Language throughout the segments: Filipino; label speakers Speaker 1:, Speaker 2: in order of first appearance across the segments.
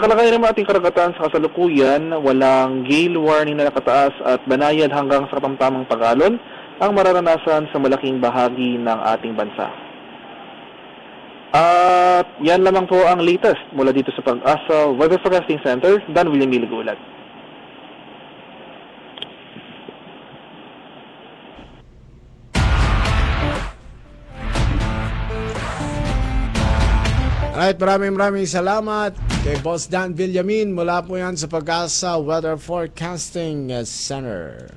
Speaker 1: kalagayan ng ating karagatan sa kasalukuyan, walang gale warning na nakataas at banayad hanggang sa katamtamang pagalon ang mararanasan sa malaking bahagi ng ating bansa. At yan lamang po ang latest mula dito sa Pag-asa Weather Forecasting Center, Dan William Miligulat.
Speaker 2: Alright, maraming salamat kay Boss Dan Villamin. Mula po yan sa Pag-asa Weather Forecasting Center.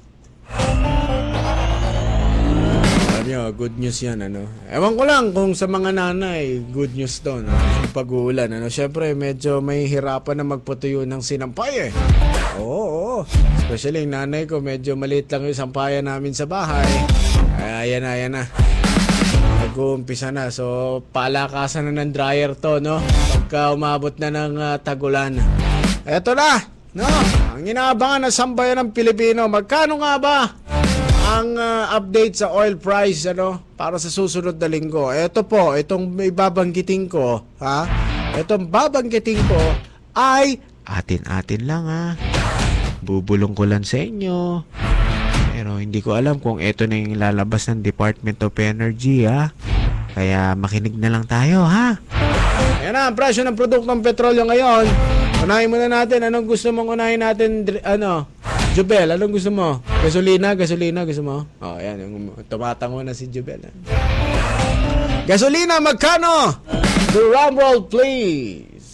Speaker 2: Alam nyo, good news yan, ano? Ewan ko lang kung sa mga nanay, good news doon, yung pag-uulan, ano? Siyempre, medyo may hirapan na magpatuyo ng sinampay, eh. Oo. Especially yung nanay ko, medyo maliit lang yung sampayan namin sa bahay. Ayan na. Nag-uumpisa na. So, palakasan na ng dryer to, no? Pagka umabot na ng tagulan. Eto na, no? Ang inaabangan na sambayan ng Pilipino. Magkano nga ba ang update sa oil price, ano? Para sa susunod na linggo. Eto po, itong ibabanggitin ko, ha? Itong babanggitin ko ay atin-atin lang, ha? Bubulong ko lang sa inyo. Pero hindi ko alam kung ito na yung lalabas ng Department of Energy, ha? Kaya makinig na lang tayo, ha? Ayan na, ang presyo ng produktong petrolyo ngayon. Unahin muna natin. Anong gusto mong unahin natin? Jubel, anong gusto mo? Gasolina gusto mo? Oh, ayan, tumatango na si Jubel. Gasolina, magkano? Drum roll, please.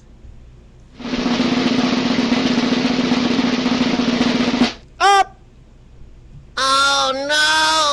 Speaker 2: Up!
Speaker 3: Oh no!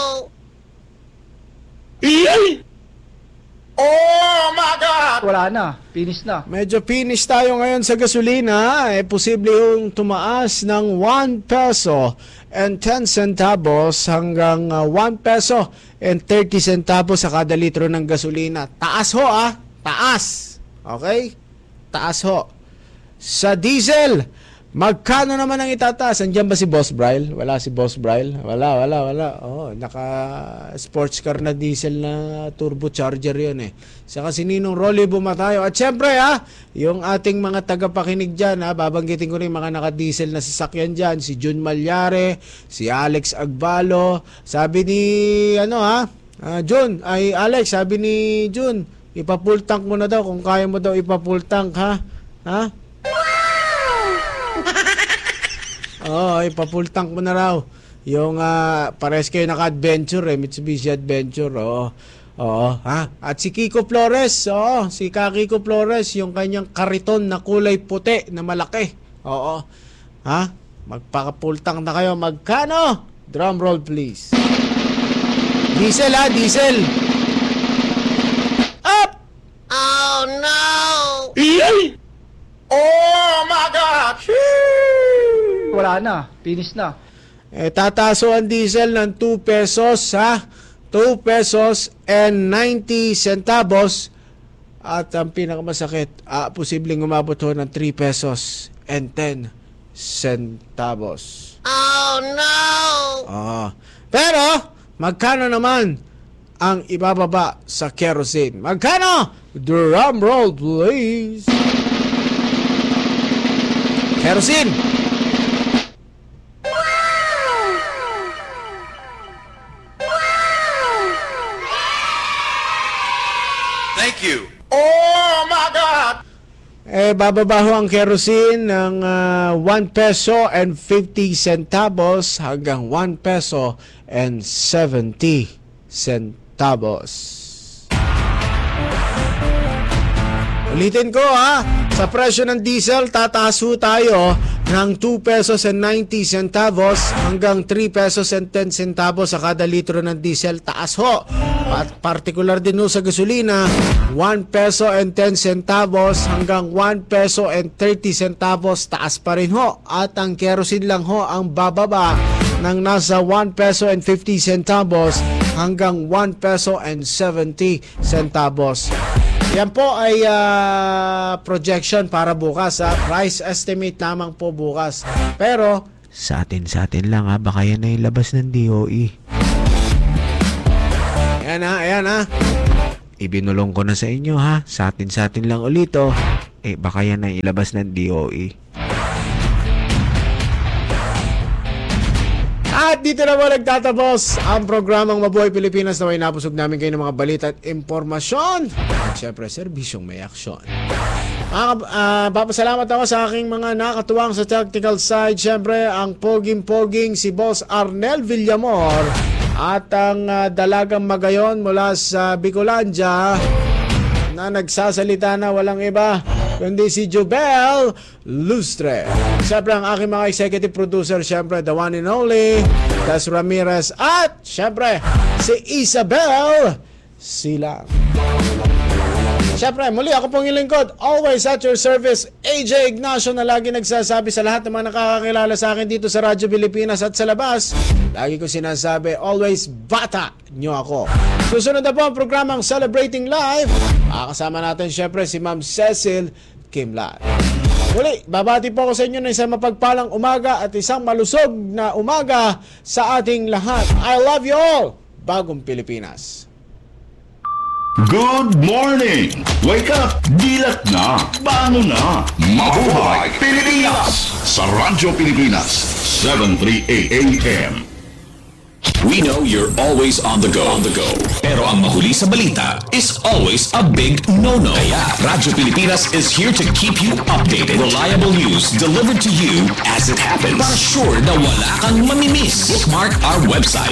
Speaker 2: Oh my God!
Speaker 4: Wala na, finish na.
Speaker 2: Medyo finish tayo ngayon sa gasolina. Posible yung tumaas ng 1 peso and 10 centavos hanggang 1 peso and 30 centavos sa kada litro ng gasolina. Taas ho, taas. Okay? Taas ho. Sa diesel, magkano naman ang itataas? Andiyan ba si Boss Bryle? Wala si Boss Bryle? Wala. Oh, naka-sports car na diesel na turbocharger yun, eh. Saka si Ninong Rolly Bumatayo. At syempre, yung ating mga tagapakinig dyan, babanggitin ko rin mga naka-diesel na sasakyan dyan. Si Jun Malyare, si Alex Agbalo. Sabi ni, Alex, sabi ni Jun, ipa-full tank mo na daw kung kaya mo daw ipa-full tank, ha? Ipa-full tank mo na raw. Yung pares kayo naka-adventure, Mitsubishi Adventure, At si Kiko Flores, si Kiko Flores, yung kanyang kariton na kulay puti na malaki. Magpaka-full tank na kayo. Magkano? Drum roll, please. Diesel, diesel. Up!
Speaker 3: Oh no!
Speaker 2: Oh my God!
Speaker 4: Wala na, finish na.
Speaker 2: Tataso ang diesel ng 2 pesos, 2 pesos and 90 centavos. At ang pinakamasakit, posibleng umabot ho ng 3 pesos and 10 centavos.
Speaker 3: Oh no!
Speaker 2: Pero, magkano naman ang ibababa sa kerosene? Magkano? Drum roll, please. Kerosene.
Speaker 3: Thank you.
Speaker 2: Oh my God! Bababa ho ang kerosene ng 1 peso and 50 centavos hanggang 1 peso and 70 centavos. Ulitin ko, sa presyo ng diesel, tataas ho tayo ng 2 pesos and 90 centavos hanggang 3 pesos and 10 centavos sa kada litro ng diesel. Taas ho. At particular din ho sa gasolina, 1 peso and 10 centavos hanggang 1 peso and 30 centavos. Taas pa rin ho. At ang kerosene lang ho ang bababa ng nasa 1 peso and 50 centavos hanggang 1 peso and 70 centavos. Yan po ay projection para bukas. Price estimate lamang po bukas. Pero sa atin lang, baka yan ay labas ng DOE. Ayan. Ibinulong ko na sa inyo, Sa atin lang ulito. baka yan na ilabas ng DOE. At dito na po nagtatapos ang programang Mabuhay Pilipinas na may napusog namin kayo ng mga balita at impormasyon. At syempre, serbisyong may aksyon. Papasalamat ako sa aking mga nakatuwang sa technical side. Syempre, ang poging-poging si Boss Arnel Villamor at ang dalagang magayon mula sa Bicolandia na nagsasalita na walang iba kundi si Jobel Lustre. Siyempre ang aking mga executive producer, siyempre the one and only Tess Ramirez, at siyempre si Isabel Silang. Siyempre, muli ako pong ilingkod, always at your service, AJ Ignacio, na lagi nagsasabi sa lahat ng mga nakakakilala sa akin dito sa Radyo Pilipinas at sa labas. Lagi ko sinasabi, always bata nyo ako. Susunod na po ang programang Celebrating Life. Makakasama natin siyempre si Ma'am Cecil Kimlat. Muli, babati po ako sa inyo na isang mapagpalang umaga at isang malusog na umaga sa ating lahat. I love you all! Bagong Pilipinas.
Speaker 5: Good morning! Wake up! Dilat na! Bangon na! Mabuhay Pilipinas! Sa Radyo Pilipinas, 7:38 AM.
Speaker 6: We know you're always on the go. Pero ang mahuli sa balita is always a big no-no. Kaya Radyo Pilipinas is here to keep you updated. Reliable news delivered to you as it happens. Para sure na wala kang mamimiss. Bookmark our website,